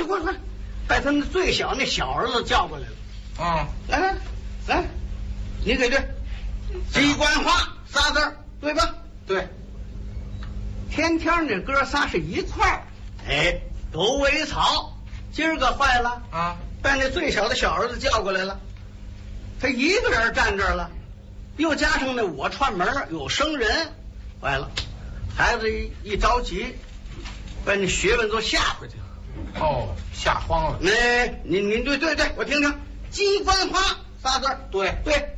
快，把他那最小那小儿子叫过来了。 啊， 来，你给这鸡冠花仨字儿对吧？ 对。 天天那哥仨是一块儿，哎，狗尾草。今儿个坏了啊， 把那最小的小儿子叫过来了，他一个人站这儿了，又加上那我串门有生人，坏了，孩子一着急，把那学问都吓回去了。 哦，吓慌了。 哎，您对，我听听，鸡冠花仨字儿， 对，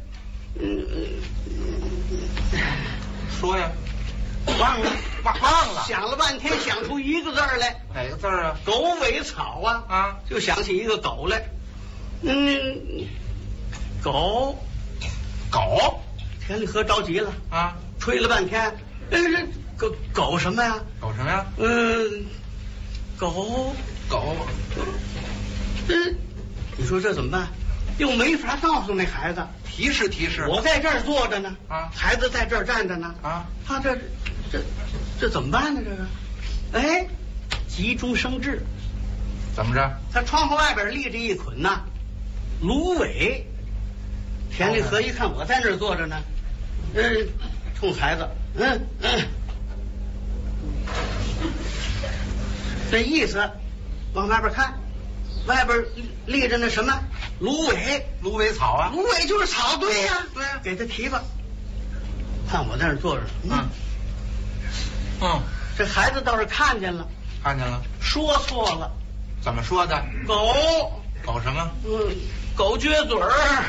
说呀， 忘了， 忘了， 想了半天想出一个字儿来， 哪个字儿啊？ 狗尾草啊， 啊， 就想起一个狗来，狗，田里河着急了啊， 吹了半天，狗什么呀？ 狗什么呀？ 狗，你说这怎么办？又没法告诉那孩子。 提示。 我在这儿坐着呢， 啊， 孩子在这儿站着呢， 啊， 他这怎么办呢？这个，哎，急中生智， 怎么着？ 他窗户外边立着一捆呐，芦苇。田里河一看我在那儿坐着呢，冲孩子，这意思，往外边看，外边立着那什么芦苇草啊， 芦苇就是草，对呀，给他提吧。看我在那儿坐着，这孩子倒是看见了，说错了， 怎么说的？狗什么？ 狗撅嘴儿。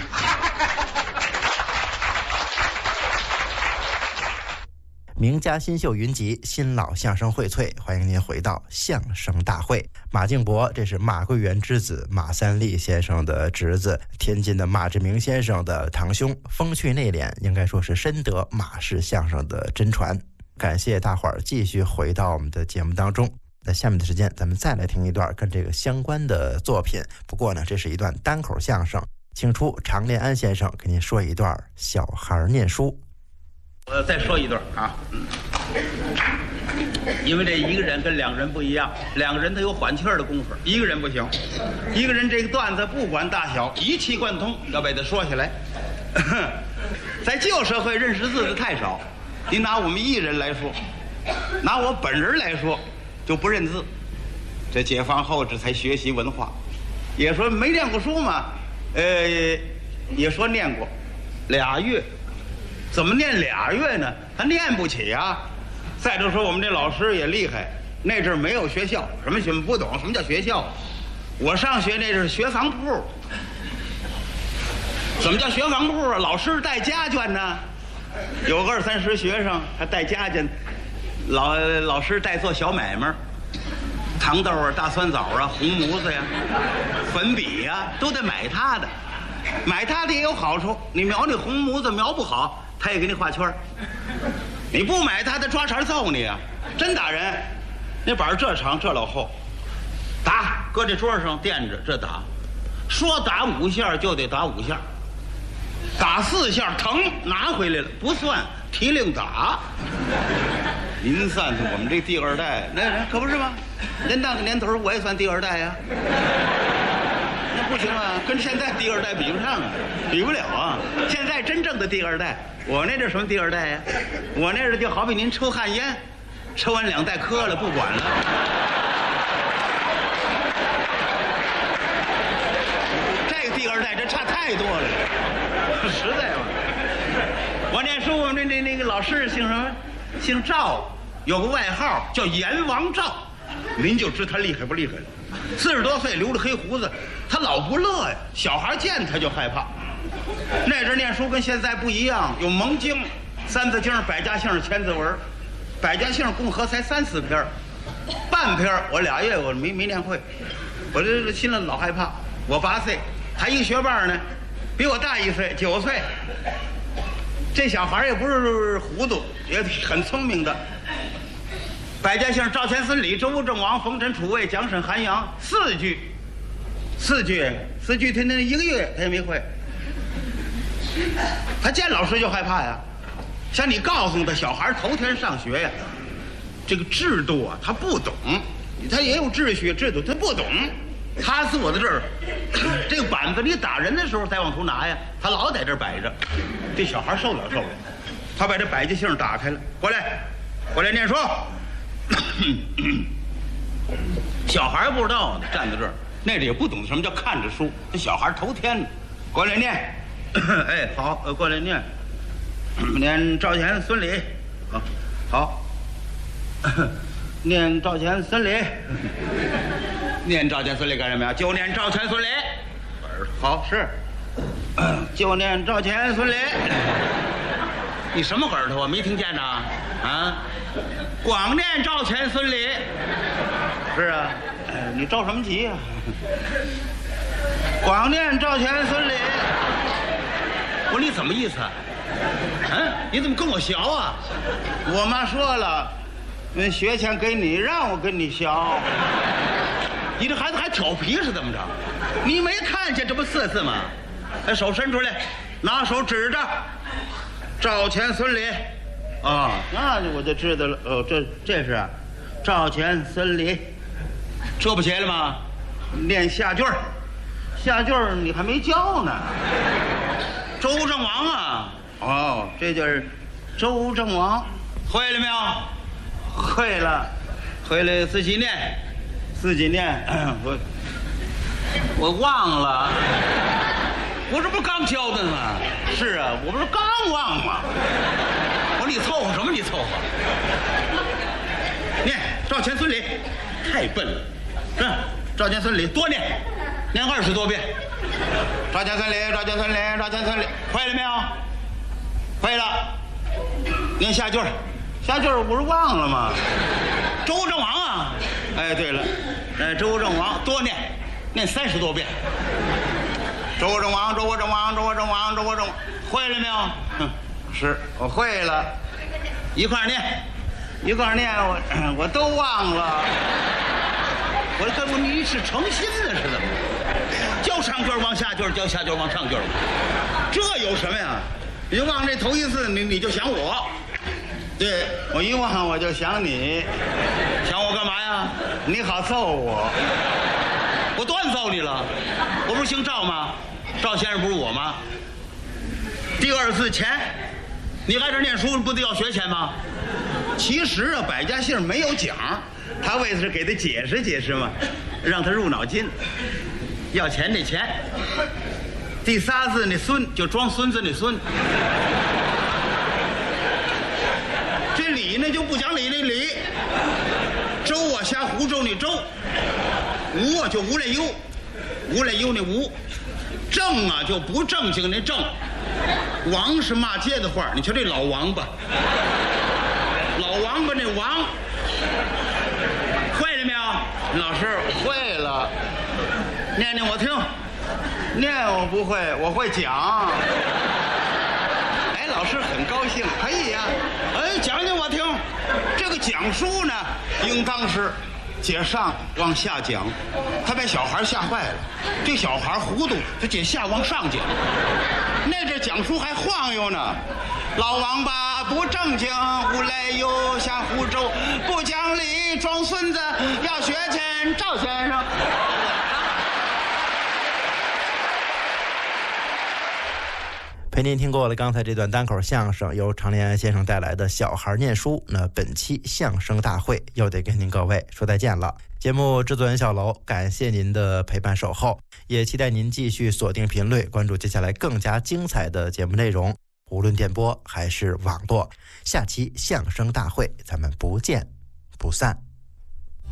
名家新秀云集，新老相声荟萃，欢迎您回到相声大会。马敬伯，这是马桂元之子马三立先生的侄子，天津的马志明先生的堂兄，风趣内敛，应该说是深得马氏相声的真传。感谢大伙儿继续回到我们的节目当中。在下面的时间，咱们再来听一段跟这个相关的作品。不过呢，这是一段单口相声，请出常连安先生给您说一段小孩念书。 我再说一段啊，因为这一个人跟两个人不一样，两个人他有缓气儿的功夫，一个人不行。一个人这个段子不管大小，一气贯通，要把它说下来。在旧社会认识字的太少，你拿我们艺人来说，拿我本人来说，就不认字。这解放后这才学习文化，也说没念过书嘛，也说念过俩月。怎么念俩月呢？他念不起啊！再者说，我们这老师也厉害，那阵儿没有学校，什么不懂什么叫学校。我上学那阵儿学房铺，怎么叫学房铺啊？老师带家眷呢，有个20-30学生，还带家眷，老师带做小买卖，糖豆啊、大酸枣啊、红模子呀、粉笔呀，都得买他的。买他的也有好处，你描那红模子描不好，他也给你画圈儿。你不买他的抓茬揍你啊，真打人。那板这长这老厚，打搁这桌上垫着这打，说打5下就得打5下，打4下疼拿回来了不算，提令打。您算算我们这第二代，那可不是吗？您那个年头我也算第二代呀。那不行啊，跟现在第二代比不上啊，比不了啊。现在真正的第二代，我那是什么第二代呀？我那是就好比您抽旱烟，抽完2袋磕了不管了。这个第二代这差太多了，实在嘛。我念书，我们那个老师姓什么？姓赵，有个外号叫阎王赵，您就知他厉害不厉害了。40多岁留着黑胡子，他老不乐呀，小孩见他就害怕。那阵念书跟现在不一样，有蒙经、三字经、百家姓、千字文。百家姓共和才3-4篇，半篇我2月我没念会，我这心里老害怕。我8岁，他一学霸呢，比我大1岁，9岁。这小孩也不是糊涂，也很聪明的。百家姓赵钱孙李周吴郑王冯陈楚卫蒋沈韩杨4句他那1个月他也没会。他见老师就害怕呀。像你告诉他，小孩头天上学呀，这个制度啊他不懂，他也有秩序制度他不懂， 他坐在这儿，这个板子你打人的时候再往出拿呀，他老在这儿摆着。这小孩受不了，他把这百家姓打开了，过来念书。小孩不知道呢，站在这儿，那也不懂什么叫看着书。这小孩头天呢，过来念。哎，好，过来念，念赵钱孙李，好，念赵钱孙李，念赵钱孙李干什么呀？就念赵钱孙李。好，是，就念赵钱孙李。你什么耳朵啊？没听见呢？啊，光念赵钱孙李。是啊，你着什么急呀？光念赵钱孙李。我说你怎么意思啊？你怎么跟我学啊？我妈说了，学钱给你，让我跟你学。你这孩子还调皮是怎么着？你没看见这不4字吗？手伸出来，拿手指着赵钱孙李。啊，那我就知道了。这是赵钱孙李，这不写了吗？念下句儿，下句儿你还没教呢。周正王啊，哦，这就是周正王，会了没有？会了，会了，自己念，我忘了，我这不刚教的吗？是啊，我不是刚忘吗？我说你凑合什么？你凑合，念赵钱孙李，太笨了，是赵钱孙李多念20多遍。赵钱孙李，赵钱孙李，赵钱孙李，会了没有？会了。念下句儿，下句儿不是忘了吗？周正王啊，哎，对了，周正王多念30多遍。周正王，周正王，周正王，周正王，会了没有？是我会了。一块儿念，我都忘了。我这跟你是诚心的是怎么？教上句往下句，教下句往上句，这有什么呀？你就忘这头一次，你就想我。对，我一忘我就想你，想我干嘛呀？你好揍我，我多少揍你了？我不是姓赵吗？赵先生不是我吗？第2次钱，你来这念书不得要学钱吗？其实啊，百家姓没有奖，他为的是给他解释嘛，让他入脑筋。要钱那钱，第3字那孙就装孙子那孙。这李呢就不讲理那李，周啊瞎胡诌那周，吴啊就无赖忧，无赖忧那吴，正啊就不正经那正，王是骂街的话，你瞧这老王八，老王八那王，会了没有？老师会了。念念我听，念我不会，我会讲。哎，老师很高兴，可以呀。哎，讲讲我听。这个讲书呢，应当是解上往下讲，他把小孩吓坏了。这小孩糊涂，他解下往上讲。那这讲书还晃悠呢。老王八不正经，无赖又瞎胡诌，不讲理装孙子，要学钱赵先生。 陪您听过了刚才这段单口相声，由常连安先生带来的小孩念书。那本期相声大会又得跟您各位说再见了。节目制作人小楼，感谢您的陪伴守候，也期待您继续锁定频率，关注接下来更加精彩的节目内容，无论电波还是网络。下期相声大会咱们不见不散。